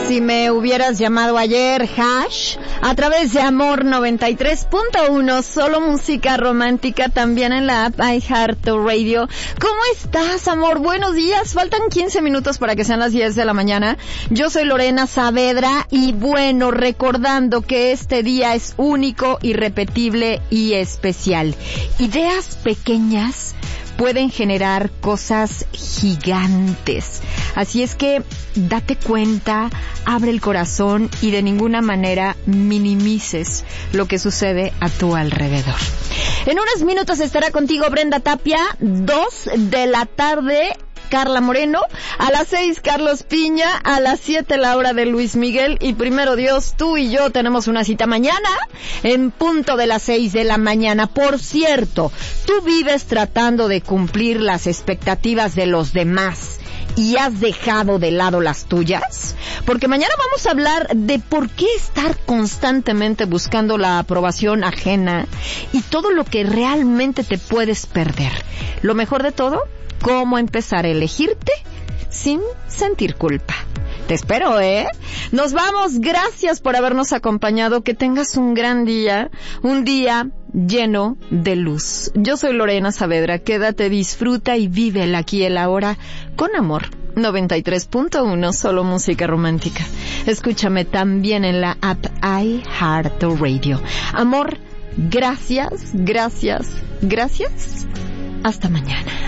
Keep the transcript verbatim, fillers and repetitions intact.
Si me hubieras llamado ayer, Hash, a través de Amor noventa y tres punto uno, solo música romántica, también en la app iHeartRadio. ¿Cómo estás, amor? Buenos días. Faltan quince minutos para que sean las diez de la mañana. Yo soy Lorena Saavedra y bueno, recordando que este día es único, irrepetible y especial. Ideas pequeñas pueden generar cosas gigantes. Así es que date cuenta, abre el corazón y de ninguna manera minimices lo que sucede a tu alrededor. En unos minutos estará contigo Brenda Tapia, dos de la tarde, Carla Moreno, a las seis Carlos Piña, a las siete la hora de Luis Miguel y primero Dios, tú y yo tenemos una cita mañana en punto de las seis de la mañana. Por cierto, tú vives tratando de cumplir las expectativas de los demás y has dejado de lado las tuyas, porque mañana vamos a hablar de por qué estar constantemente buscando la aprobación ajena y todo lo que realmente te puedes perder. Lo mejor de todo, cómo empezar a elegirte sin sentir culpa. Te espero, ¿eh? Nos vamos. Gracias por habernos acompañado. Que tengas un gran día, un día lleno de luz. Yo soy Lorena Saavedra. Quédate, disfruta y vive el aquí y el ahora con Amor noventa y tres punto uno, solo música romántica. Escúchame también en la app iHeartRadio. Amor, gracias, gracias, gracias. Hasta mañana.